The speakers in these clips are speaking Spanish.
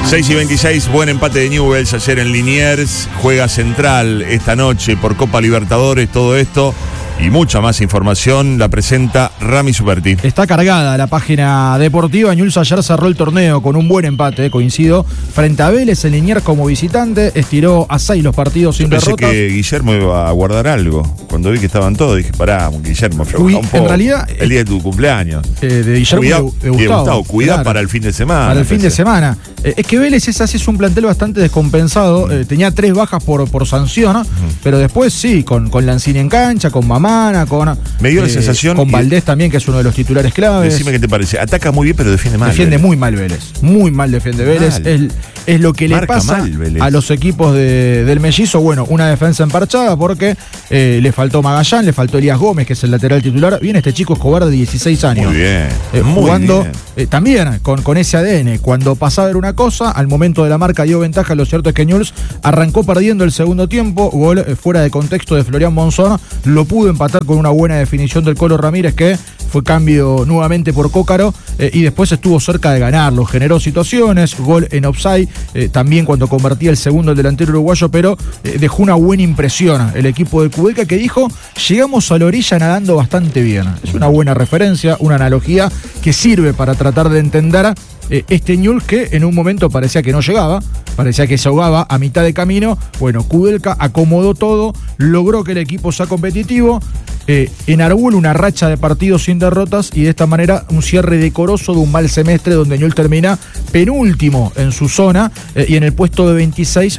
6:26, buen empate de Newell's ayer en Liniers. Juega Central esta noche por Copa Libertadores. Todo esto y mucha más información la presenta Rami Superti. Está cargada la página deportiva. Newell's ayer cerró el torneo con un buen empate, coincido, frente a Vélez en Liniers como visitante. Estiró a 6 los partidos sin derrotas. Pensé que Guillermo iba a guardar algo. Cuando vi que estaban todos, dije, pará, Guillermo, afloja un poco. En realidad, el día de tu cumpleaños. De Guillermo de Gustavo. Cuidá, claro, para el fin de semana. Para el fin de semana. Es que Vélez es un plantel bastante descompensado. Tenía 3 bajas por sanción, pero después sí, con Lanzini en cancha, con Mamana, me dio la sensación. Con Valdés también, que es uno de los titulares claves. Decime qué te parece. Ataca muy bien, pero defiende mal. Defiende muy mal Vélez. Muy mal defiende Vélez. Es lo que le pasa a los equipos del Mellizo. Bueno, una defensa emparchada porque le faltó Magallán, le faltó Elías Gómez, que es el lateral titular. Viene este chico Escobar de 16 años. Muy bien. Jugando también con ese ADN. Cuando pasaba a ver una cosa, al momento de la marca dio ventaja. Lo cierto es que Newell's arrancó perdiendo el segundo tiempo. Gol fuera de contexto de Florian Monzón. Lo pudo empatar con una buena definición del Colo Ramírez, que fue cambio nuevamente por Cócaro, y después estuvo cerca de ganarlo. Generó situaciones, gol en offside, también cuando convertía el segundo el delantero uruguayo, pero dejó una buena impresión el equipo de Kudelka, que dijo: llegamos a la orilla nadando bastante bien. Es una buena referencia, una analogía que sirve para tratar de entender este Newell's, que en un momento parecía que no llegaba, parecía que se ahogaba a mitad de camino. Bueno, Kudelka acomodó todo, logró que el equipo sea competitivo, enarboló una racha de partidos sin derrotas, y de esta manera un cierre decoroso de un mal semestre donde Newell's termina penúltimo en su zona, y en el puesto de 26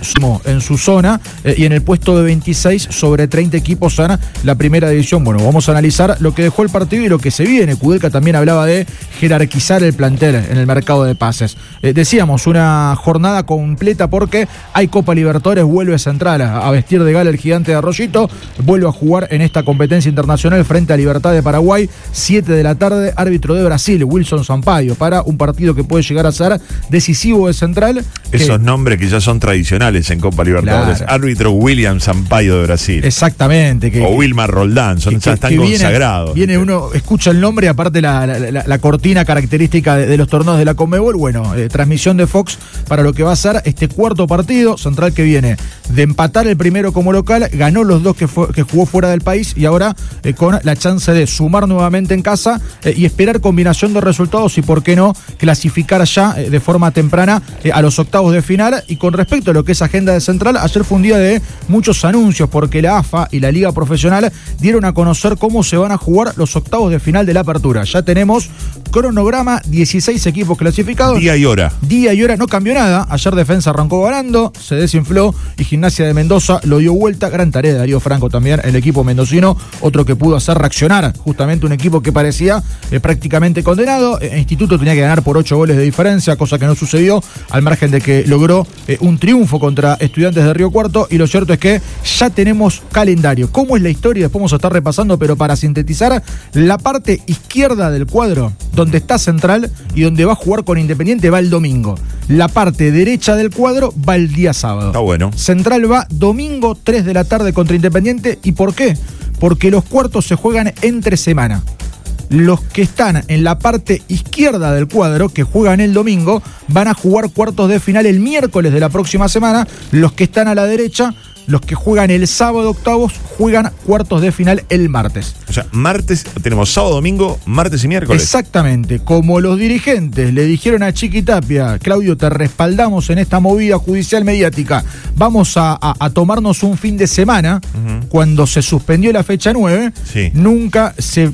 sobre 30 equipos en la primera división. Bueno, vamos a analizar lo que dejó el partido y lo que se viene. Kudelka también hablaba de jerarquizar el plantel en el mercado de pases. Decíamos, una jornada completa porque hay Copa Libertadores. Vuelve Central a vestir de gala el gigante de Arroyito, vuelve a jugar en esta competencia internacional frente a Libertad de Paraguay. 7 de la tarde, árbitro de Brasil, Wilson Sampaio, para un partido que puede llegar a ser decisivo de Central. Esos nombres que ya son tradicionales en Copa Libertadores. Claro. Árbitro William Sampaio de Brasil. Exactamente. O Wilmar Roldán, ya están consagrados. Viene uno, escucha el nombre, aparte la cortina característica de los torneos de la Conmebol. Bueno, transmisión de Fox para lo que va a ser este cuarto partido. Central, que viene de empatar el primero como local, ganó los 2 que jugó fuera del país, y ahora con la chance de sumar nuevamente en casa y esperar combinación de resultados y, por qué no, clasificar ya de forma temprana a los octavos de final. Y con respecto a lo que es agenda de Central, ayer fue un día de muchos anuncios, porque la AFA y la Liga Profesional dieron a conocer cómo se van a jugar los octavos de final de la apertura. Ya tenemos cronograma, 16 equipos clasificados. Día y hora, no cambió nada. Ayer Defensa arrancó ganando, se desinfló y Gimnasia de Mendoza lo dio vuelta. Gran tarea de Darío Franco también, el equipo mendocino, otro que pudo hacer reaccionar justamente un equipo que parecía prácticamente condenado. Instituto tenía que ganar por 8 goles de diferencia, cosa que no sucedió, al margen de que logró un triunfo contra Estudiantes de Río Cuarto. Y lo cierto es que ya tenemos calendario. ¿Cómo es la historia? Después vamos a estar repasando, pero para sintetizar, la parte izquierda del cuadro, donde está Central y donde va a jugar con Independiente, va el domingo. La parte derecha del cuadro va el día sábado. Está bueno. Central va domingo 3 de la tarde contra Independiente. ¿Y por qué? Porque los cuartos se juegan entre semana. Los que están en la parte izquierda del cuadro, que juegan el domingo, van a jugar cuartos de final el miércoles de la próxima semana. Los que están a la derecha, los que juegan el sábado octavos, juegan cuartos de final el martes. O sea, martes, tenemos sábado, domingo, martes y miércoles. Exactamente. Como los dirigentes le dijeron a Chiqui Tapia: Claudio, te respaldamos en esta movida judicial mediática, vamos a tomarnos un fin de semana. Cuando se suspendió la fecha 9, sí, nunca se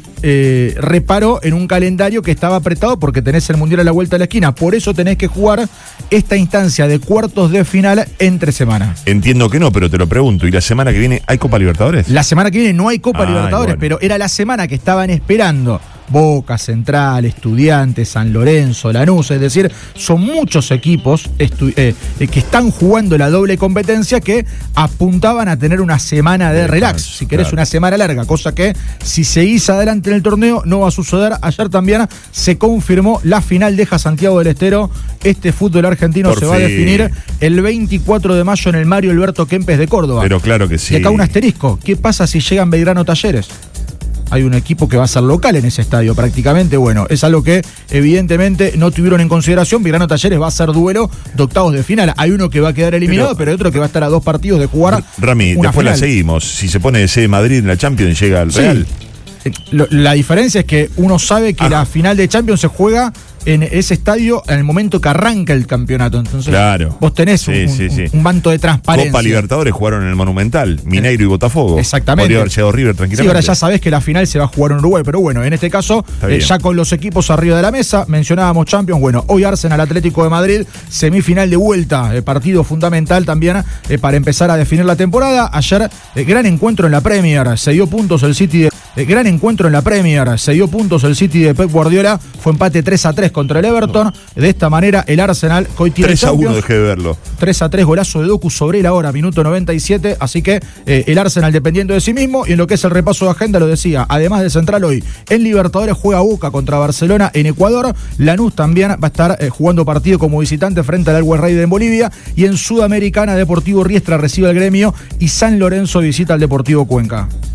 reparó en un calendario que estaba apretado, porque tenés el Mundial a la vuelta de la esquina. Por eso tenés que jugar esta instancia de cuartos de final entre semana. Entiendo que no, pero te lo pregunto, ¿y la semana que viene hay Copa Libertadores? La semana que viene no hay Copa Libertadores, bueno, pero era la semana que estaban esperando Boca, Central, Estudiantes, San Lorenzo, Lanús. Es decir, son muchos equipos que están jugando la doble competencia, que apuntaban a tener una semana de relax, si querés, claro, una semana larga, cosa que, si seguís adelante en el torneo, no va a suceder. Ayer también se confirmó la final de Santiago del Estero. Este fútbol argentino se va a definir el 24 de mayo en el Mario Alberto Kempes de Córdoba. Pero claro que sí. Y acá un asterisco: ¿qué pasa si llegan Belgrano Talleres? hay un equipo que va a ser local en ese estadio prácticamente. Bueno, es algo que evidentemente no tuvieron en consideración. Belgrano Talleres va a ser duelo de octavos de final. Hay uno que va a quedar eliminado, pero hay otro que va a estar a 2 partidos de jugar. Rami, una después final. la seguimos. Si se pone de sede Madrid en la Champions, llega al Real. La diferencia es que uno sabe que la final de Champions se juega en ese estadio en el momento que arranca el campeonato. Entonces, claro. Vos tenés un manto de transparencia. Copa Libertadores jugaron en el Monumental, Mineiro y Botafogo. Exactamente. Podría haber llegado River tranquilamente. Sí, ahora ya sabés que la final se va a jugar en Uruguay, pero bueno, en este caso, ya con los equipos arriba de la mesa, mencionábamos Champions. Bueno, hoy Arsenal Atlético de Madrid, semifinal de vuelta, partido fundamental también para empezar a definir la temporada. Ayer, gran encuentro en la Premier, se dio puntos el City de. Gran encuentro en la Premier, se dio puntos el City de Pep Guardiola, fue empate 3-3 contra el Everton. De esta manera el Arsenal que hoy tiene 3-1, dejé de verlo. 3-3, golazo de Doku sobre la hora, minuto 97, así que el Arsenal dependiendo de sí mismo. Y en lo que es el repaso de agenda lo decía, además de Central hoy en Libertadores juega Boca contra Barcelona en Ecuador. Lanús también va a estar jugando partido como visitante frente al Always Ready en Bolivia. Y en Sudamericana Deportivo Riestra recibe al Gremio y San Lorenzo visita al Deportivo Cuenca.